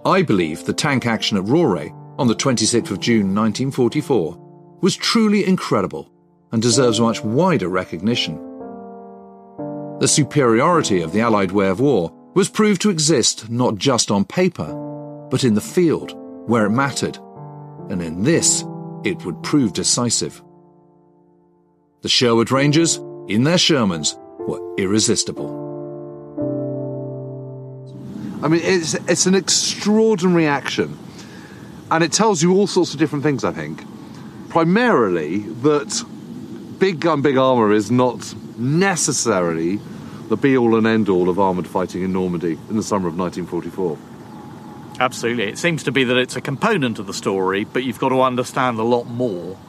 I believe the tank action at Rauray on the 26th of June 1944 was truly incredible and deserves much wider recognition. The superiority of the Allied way of war was proved to exist not just on paper, but in the field, where it mattered, and in this, it would prove decisive. The Sherwood Rangers, in their Shermans, were irresistible. I mean, it's an extraordinary action, and it tells you all sorts of different things, I think. Primarily, that big gun, big armour is not necessarily the be-all and end-all of armoured fighting in Normandy in the summer of 1944. Absolutely. It seems to be that it's a component of the story, but you've got to understand a lot more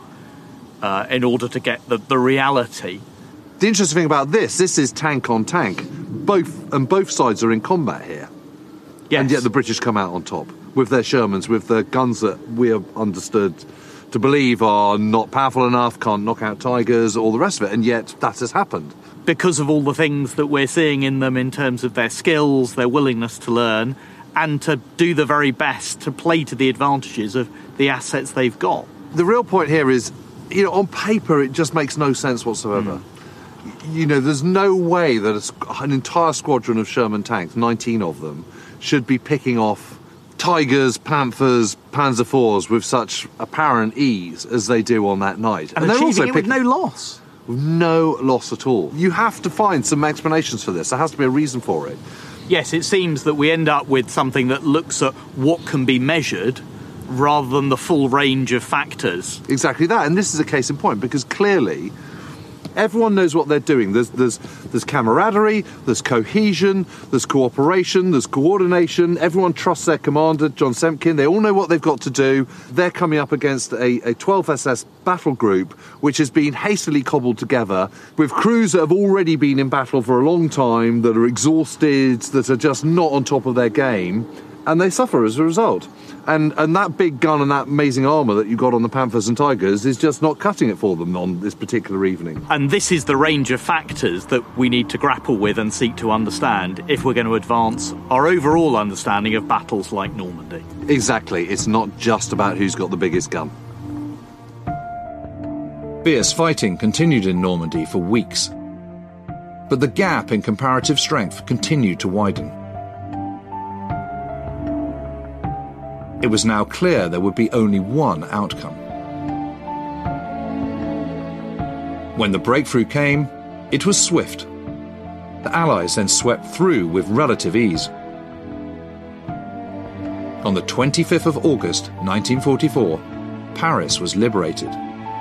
in order to get the reality. The interesting thing about this is tank on tank. Both sides are in combat here. Yes. And yet the British come out on top with their Shermans, with the guns that we have understood to believe are not powerful enough, can't knock out Tigers, all the rest of it, and yet that has happened. Because of all the things that we're seeing in them in terms of their skills, their willingness to learn, and to do the very best to play to the advantages of the assets they've got. The real point here is, on paper it just makes no sense whatsoever. There's no way that an entire squadron of Sherman tanks, 19 of them, should be picking off Tigers, Panthers, Panzer IVs with such apparent ease as they do on that night. And they're also with no loss. No loss at all. You have to find some explanations for this. There has to be a reason for it. Yes, it seems that we end up with something that looks at what can be measured rather than the full range of factors. Exactly that, and this is a case in point, because clearly everyone knows what they're doing. There's camaraderie, there's cohesion, there's cooperation, there's coordination. Everyone trusts their commander, John Semkin. They all know what they've got to do. They're coming up against a 12th SS battle group, which has been hastily cobbled together with crews that have already been in battle for a long time, that are exhausted, that are just not on top of their game, and they suffer as a result. And that big gun and that amazing armour that you got on the Panthers and Tigers is just not cutting it for them on this particular evening. And this is the range of factors that we need to grapple with and seek to understand if we're going to advance our overall understanding of battles like Normandy. Exactly. It's not just about who's got the biggest gun. Fierce fighting continued in Normandy for weeks, but the gap in comparative strength continued to widen. It was now clear there would be only one outcome. When the breakthrough came, it was swift. The Allies then swept through with relative ease. On the 25th of August 1944, Paris was liberated.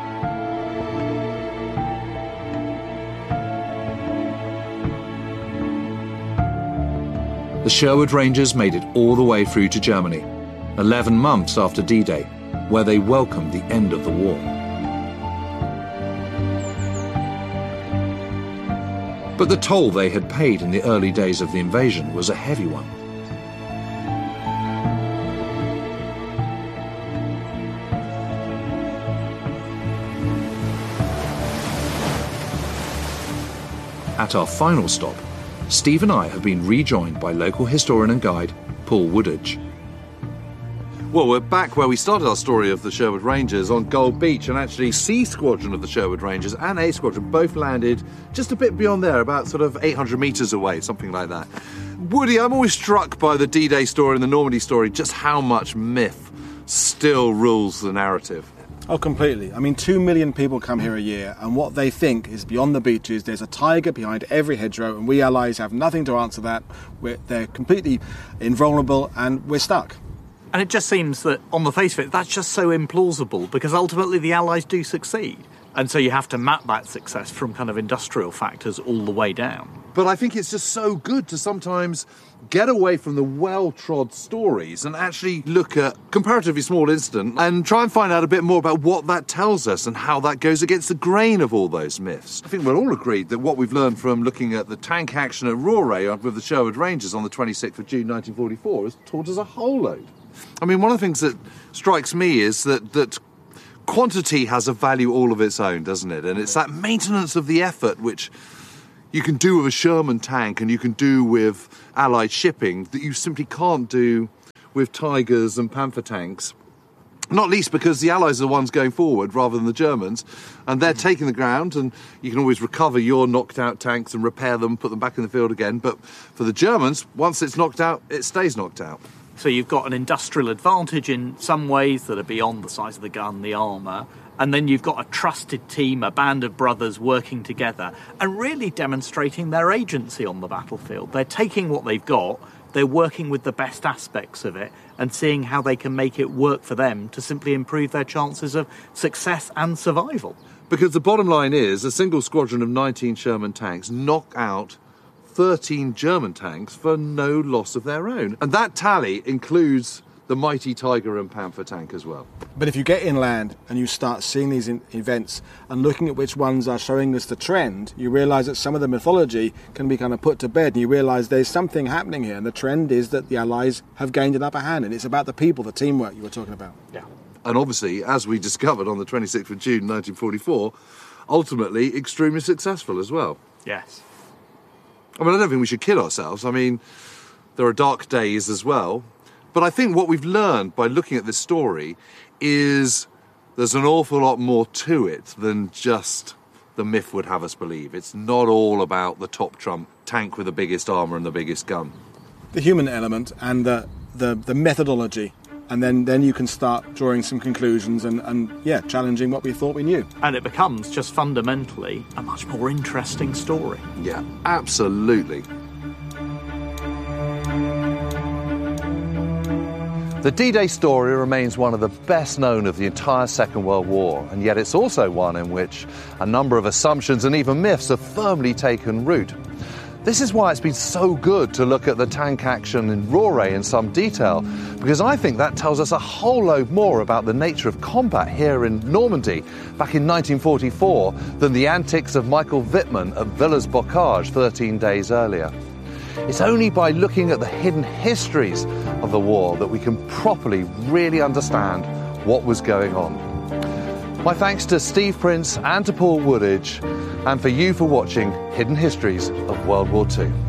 The Sherwood Rangers made it all the way through to Germany, 11 months after D-Day, where they welcomed the end of the war. But the toll they had paid in the early days of the invasion was a heavy one. At our final stop, Steve and I have been rejoined by local historian and guide Paul Woodage. Well, we're back where we started our story of the Sherwood Rangers on Gold Beach, and actually C Squadron of the Sherwood Rangers and A Squadron both landed just a bit beyond there, about sort of 800 metres away, something like that. Woody, I'm always struck by the D-Day story and the Normandy story, just how much myth still rules the narrative. Oh, completely. I mean, 2 million people come here a year, and what they think is beyond the beaches, there's a tiger behind every hedgerow, and we Allies have nothing to answer that. They're completely invulnerable, and we're stuck. And it just seems that, on the face of it, that's just so implausible, because ultimately the Allies do succeed. And so you have to map that success from kind of industrial factors all the way down. But I think it's just so good to sometimes get away from the well-trod stories and actually look at comparatively small incident and try and find out a bit more about what that tells us and how that goes against the grain of all those myths. I think we're all agreed that what we've learned from looking at the tank action at Rauray with the Sherwood Rangers on the 26th of June 1944 has taught us a whole load. I mean, one of the things that strikes me is that quantity has a value all of its own, doesn't it? And it's that maintenance of the effort which you can do with a Sherman tank and you can do with Allied shipping that you simply can't do with Tigers and Panther tanks. Not least because the Allies are the ones going forward rather than the Germans, and they're taking the ground, and you can always recover your knocked out tanks and repair them, put them back in the field again. But for the Germans, once it's knocked out, it stays knocked out. So you've got an industrial advantage in some ways that are beyond the size of the gun, the armour, and then you've got a trusted team, a band of brothers working together and really demonstrating their agency on the battlefield. They're taking what they've got, they're working with the best aspects of it and seeing how they can make it work for them to simply improve their chances of success and survival. Because the bottom line is, a single squadron of 19 Sherman tanks knock out 13 German tanks for no loss of their own. And that tally includes the mighty Tiger and Panther tank as well. But if you get inland and you start seeing these events and looking at which ones are showing us the trend, you realise that some of the mythology can be kind of put to bed, and you realise there's something happening here, and the trend is that the Allies have gained an upper hand, and it's about the people, the teamwork you were talking about. Yeah. And obviously, as we discovered on the 26th of June 1944, ultimately extremely successful as well. Yes. I mean, I don't think we should kid ourselves. I mean, there are dark days as well. But I think what we've learned by looking at this story is there's an awful lot more to it than just the myth would have us believe. It's not all about the top trump tank with the biggest armour and the biggest gun. The human element and the methodology, and then you can start drawing some conclusions and challenging what we thought we knew. And it becomes just fundamentally a much more interesting story. Yeah, absolutely. The D-Day story remains one of the best known of the entire Second World War, and yet it's also one in which a number of assumptions and even myths have firmly taken root. This is why it's been so good to look at the tank action in Rauray in some detail, because I think that tells us a whole load more about the nature of combat here in Normandy back in 1944 than the antics of Michael Wittmann at Villers-Bocage 13 days earlier. It's only by looking at the hidden histories of the war that we can properly really understand what was going on. My thanks to Steve Prince and to Paul Woodidge, and for you for watching Hidden Histories of World War II.